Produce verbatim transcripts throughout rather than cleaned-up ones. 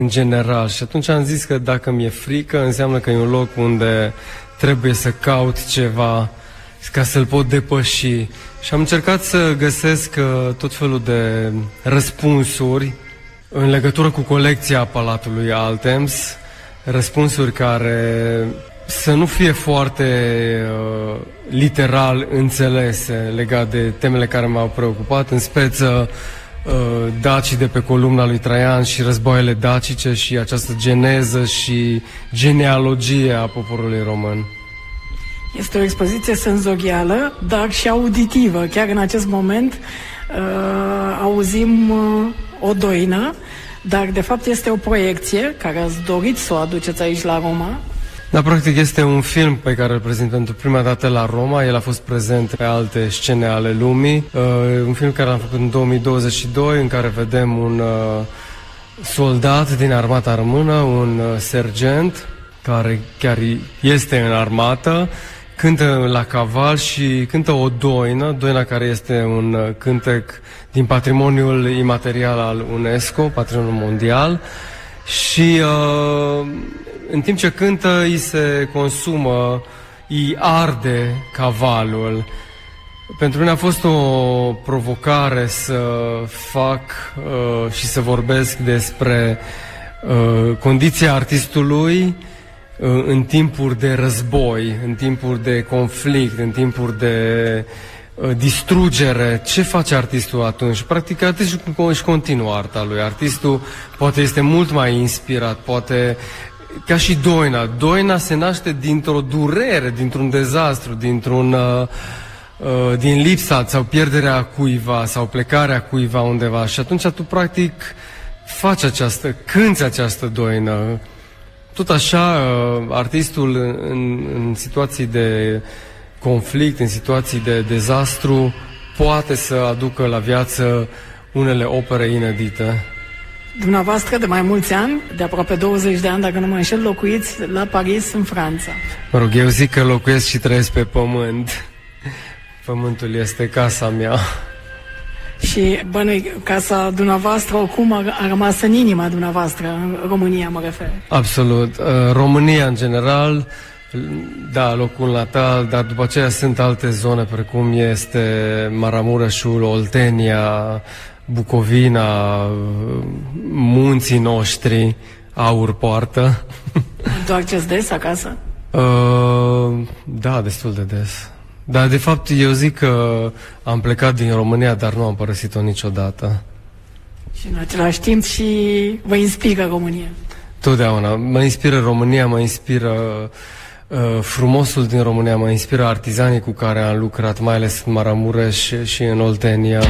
în general. Și atunci am zis că dacă mi-e frică, înseamnă că e un loc unde trebuie să caut ceva ca să-l pot depăși. Și am încercat să găsesc uh, tot felul de răspunsuri în legătură cu colecția Palatului Altemps, răspunsuri care să nu fie foarte uh, literal înțelese legat de temele care m-au preocupat, în speță uh, dacii de pe columna lui Traian și războaiele dacice și această geneză și genealogie a poporului român. Este o expoziție senzorială, dar și auditivă. Chiar în acest moment uh, auzim uh, o doină, dar de fapt este o proiecție care ați dorit să o aduceți aici la Roma. Da, practic este un film pe care îl prezint pentru prima dată la Roma. El a fost prezent pe alte scene ale lumii. Uh, un film care l-am făcut în două mii douăzeci și doi, în care vedem un uh, soldat din armata română, un uh, sergent, care chiar este în armată, cântă la caval și cântă o doină, doina care este un uh, cântec din patrimoniul imaterial al UNESCO, patrimoniul mondial, și uh, în timp ce cântă, îi se consumă, îi arde cavalul. Pentru mine a fost o provocare să fac uh, și să vorbesc despre uh, condiția artistului uh, în timpuri de război, în timpuri de conflict, în timpuri de uh, distrugere. Ce face artistul atunci? Practic, artistul își continuă arta lui. Artistul poate este mult mai inspirat, poate... Ca și doina. Doina se naște dintr-o durere, dintr-un dezastru, dintr-un, uh, uh, din lipsa sau pierderea cuiva sau plecarea cuiva undeva. Și atunci tu practic faci această, cânți această doină. Tot așa, uh, artistul în, în situații de conflict, în situații de dezastru, poate să aducă la viață unele opere inedite. Dumneavoastră, de mai mulți ani, de aproape douăzeci de ani, dacă nu mă înșel, locuiți la Paris, în Franța. Mă rog, eu zic că locuiesc și trăiesc pe pământ. Pământul este casa mea. Și, bănui, casa dumneavoastră, oricum, a, a rămas în inima dumneavoastră, în România, mă refer. Absolut. România, în general, da, locul natal, dar după aceea sunt alte zone, precum este Maramureșul, Oltenia, Bucovina, munții noștri, aur poartă. Întoarceți des acasă? Uh, da, destul de des. Dar de fapt eu zic că am plecat din România, dar nu am părăsit-o niciodată. Și în același timp și vă inspiră România? Totdeauna. Mă inspiră România, mă inspiră uh, frumosul din România, mă inspiră artizanii cu care am lucrat, mai ales în Maramureș și în Oltenia.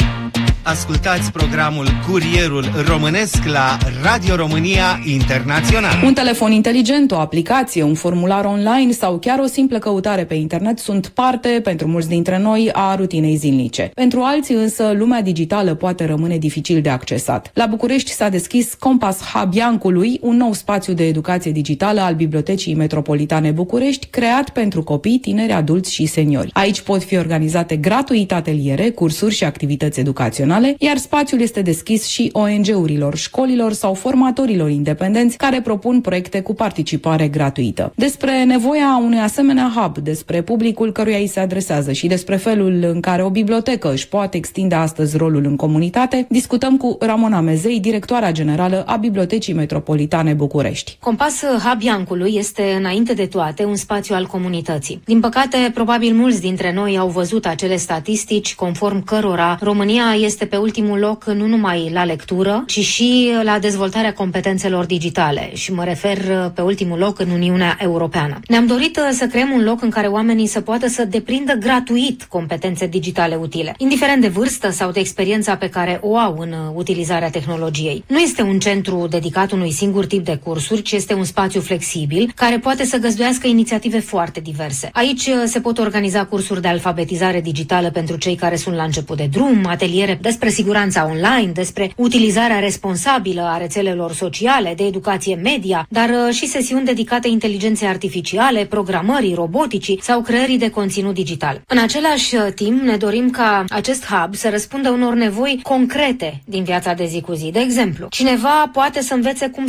Ascultați programul Curierul Românesc la Radio România Internațional. Un telefon inteligent, o aplicație, un formular online sau chiar o simplă căutare pe internet sunt parte, pentru mulți dintre noi, a rutinei zilnice. Pentru alții însă, lumea digitală poate rămâne dificil de accesat. La București s-a deschis Compass Hub Iancului, un nou spațiu de educație digitală al Bibliotecii Metropolitane București, creat pentru copii, tineri, adulți și seniori. Aici pot fi organizate gratuit ateliere, cursuri și activități educaționale, iar spațiul este deschis și O N G-urilor, școlilor sau formatorilor independenți care propun proiecte cu participare gratuită. Despre nevoia unui asemenea hub, despre publicul căruia îi se adresează și despre felul în care o bibliotecă își poate extinde astăzi rolul în comunitate, discutăm cu Ramona Mezei, directoarea generală a Bibliotecii Metropolitane București. Compass Hub Iancului este, înainte de toate, un spațiu al comunității. Din păcate, probabil mulți dintre noi au văzut acele statistici conform cărora România este pe ultimul loc nu numai la lectură, ci și la dezvoltarea competențelor digitale și mă refer pe ultimul loc în Uniunea Europeană. Ne-am dorit să creăm un loc în care oamenii să poată să deprindă gratuit competențe digitale utile, indiferent de vârstă sau de experiența pe care o au în utilizarea tehnologiei. Nu este un centru dedicat unui singur tip de cursuri, ci este un spațiu flexibil care poate să găzduiască inițiative foarte diverse. Aici se pot organiza cursuri de alfabetizare digitală pentru cei care sunt la început de drum, ateliere despre siguranța online, despre utilizarea responsabilă a rețelelor sociale, de educație media, dar și sesiuni dedicate inteligenței artificiale, programării, roboticii sau creării de conținut digital. În același timp, ne dorim ca acest hub să răspundă unor nevoi concrete din viața de zi cu zi. De exemplu, cineva poate să învețe cum